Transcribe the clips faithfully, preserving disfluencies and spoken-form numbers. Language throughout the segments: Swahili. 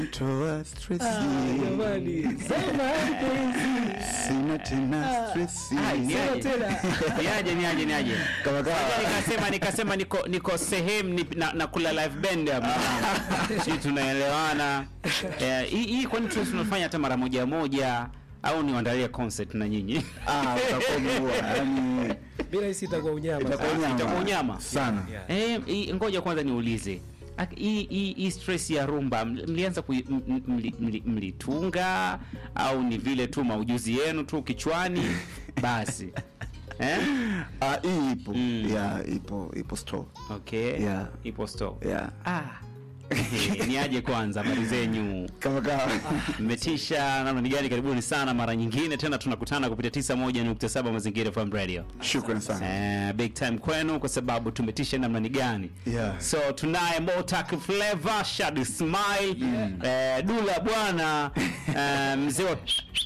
Toa stress. Jamani, sema Sina tena stress. sema tena. Niaje niaje niaje. Kama kama Nikasema nikasema niko niko sehemu ni- na, na kula live band hapa. Sisi tunaelewana. Eh, hii hii kwani tunafanya hata mara moja moja au niwaandalie concert na nyinyi? ah utakuwa yani Bila hisi itakuwa unyama. itakuwa nyama. Itakuwa unyama. Sana. Yeah. Eh, hii- ngoja kwanza niulize. Ak- Hii hii hii stress ya rumba mli- mlianza kui- m- m- mli- mli- mlitunga au ni vile tu maujuzi yenu tu kichwani basi? Eh? Ah hii ipo. Mm. Yeah, ipo ipo store. Okay. Yeah. Ipo store. Yeah. Ah. Eh, niaje kwanza habari zenyu? Kama kama Mmetisha namna ni gani? Karibuni sana mara nyingine tena tunakutana kupitia tisa moja nukta saba Mazingira F M Radio. shukrani sana. Eh, big time kwenu kwa sababu tumetisha namna ni gani? Yeah. So tunaye Motak Flavor, Shady Smile, eh, Dula bwana, eh, mzee wa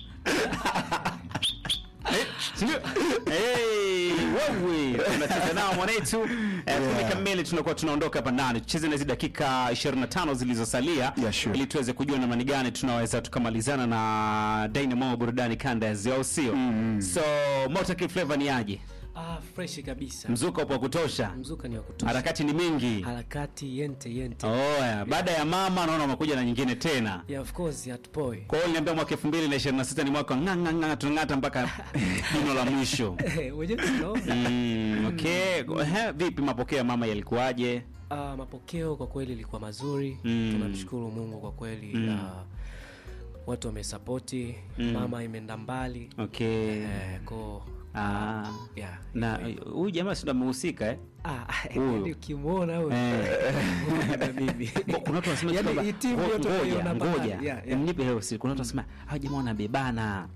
Eh, sio? Hey, wewe tunacheza nao mwanetu. Eh, kumi kamili tunakuwa tunaondoka hapa ndani. Tucheze na hizo dakika ishirini na tano zilizosalia Yeah, sure. ili tuweze kujua namna gani tunaweza tukamalizana na Dynamo burudani kanda ya Zio sio. So Motak Flavor ni aje? Ah, fresh kabisa. Mzuka upo wa kutosha. Mzuka ni wa kutosha. Harakati ni mingi. Harakati yente yente. Oya, baada ya mama naona umekuja na nyingine tena. Yeah, of course, hatupoi. Kwa hiyo niambia mwaka elfu mbili na ishirini na sita ni mwaka nganga nganga tunangata mpaka jino la mwisho. Wewe unaona? Mm, okay. He, vipi mapokeo ya mama yalikuwaje? Ah, mapokeo kwa kweli ilikuwa mazuri. Mm. Tunamshukuru Mungu kwa kweli. Mm. Ah, watu wamesupporti, Mm. mama imeenda mbali. Okay. Eh, ko Ah. yeah. Na huyu jamaa si ndo amehusika eh? Ah, Huyo. yani ukimwona huyo. Eh. Na mimi. Kuna watu wanasema Yani, kwamba hii timu ngo- yote ngoja unaiona ngoja. pahali. Yeah, yeah. Mnipe hewa si kuna watu wanasema hao jamaa wanabebana.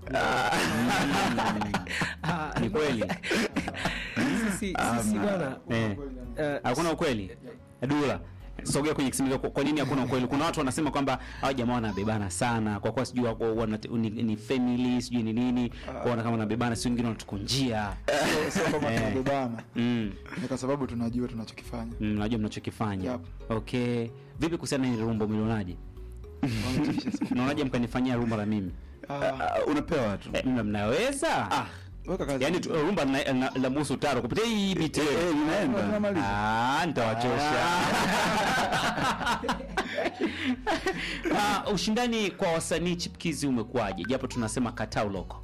Ah, Ni kweli? Sisi sisi bwana. Eh. eh, Hakuna ukweli? Dula. Sogea kwenye kisimiko. Kwa kwa nini hakuna ukweli? Kuna watu wanasema kwamba hao jamaa wanabebana sana kwa kuwa sijui wako wana ni, ni family sijui ni nini, kuona kama wanabebana, si wengine wanatukunjia. Sio kama Eh. tunabebana. Mm. Ni kwa sababu tunajua tunachokifanya. Mm, najua mnachokifanya. Yep. Okay. Vipi kuhusiana na ile rumba milionaje? Unaonaje mkanifanyia rumba la mimi? Ah, Ah, unapewa tu. Eh, mna- mnaweza? Ah, weka kazi. yaani tu- rumba na, na, la musu taro kupitia hii biti. Eh, eh, inaenda. Tunamaliza. Ah, nitawachosha. Ah, ushindani kwa wasanii chipkizi umekuaje? Japo tunasema kataa uloko.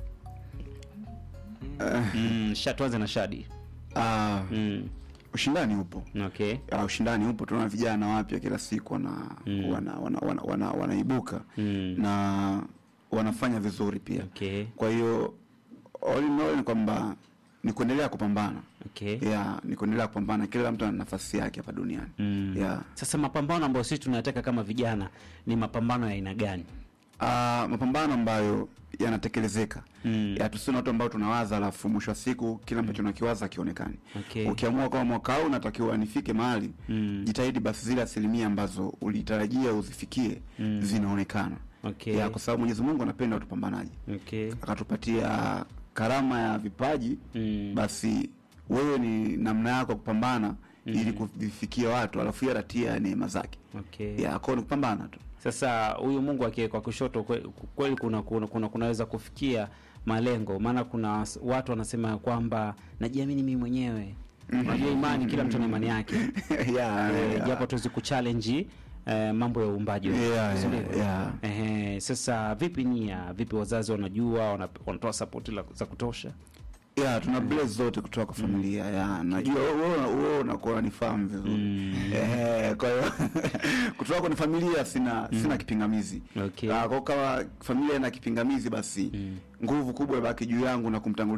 Mm, shatuanze na Shadi. Ah, Mm, ushindani upo. okay. Ah, ushindani upo, tuna vijana wapya kila siku wana Mm. wana wana wana, wana, wanaibuka Mm. na wanafanya vizuri pia. Okay. Kwa hiyo all in all ni kwamba ni kuendelea kupambana. Okay. Yeah, ni kuendelea kupambana, kila mtu ana nafasi yake hapa duniani. Mm. Yeah. Sasa mapambano ambayo sisi tunayataka kama vijana ni mapambano ya aina gani? Ah, mapambano ambayo yanatekelezeka. Mm. Ya tusio na watu ambao tunawaza alafu mwisho wa siku kila ambacho tunakiwaza kionekane. Okay. Ukiamua kwa mwaka huu natakiwa nifike mahali, Mm. jitahidi basi zile asilimia ambazo ulitarajia uzifikie Mm. zinaonekana. Okay. Ya, kwa sababu Mwenyezi Mungu anapenda utupambanaji. Okay. Akatupatia karama ya vipaji, Mm. basi wewe ni namna yako ya kupambana ili kuvifikia watu, alafu yeye atatia neema zake. Okay. Ya, kwa ni kupambana tu. Sasa huyu Mungu akiweka kushoto kwe- kweli kuna kuna, kuna kunaweza kufikia malengo, maana kuna s- watu wanasema kwamba najiamini mimi mwenyewe. Unajua imani, kila mtu ana imani yake. Yeah, Eh, yeah. japo tuwezi kuchallenge eh, mambo ya uumbaji. Yeah, Si yeah, ndivyo? yeah. Ehe, sasa vipi nia, vipi wazazi wanajua, wana- wanatoa support la- za kutosha? Ya, tuna bless zote kutoka kwa familia. Ya, najua wewe wewe unakuwa unanifahamu vizuri. Eh, kwa hiyo kutoka kwa familia sina sina kipingamizi. Okay. Ah, kwa kama familia ina kipingamizi basi nguvu kubwa ibaki juu yangu na kumtangulia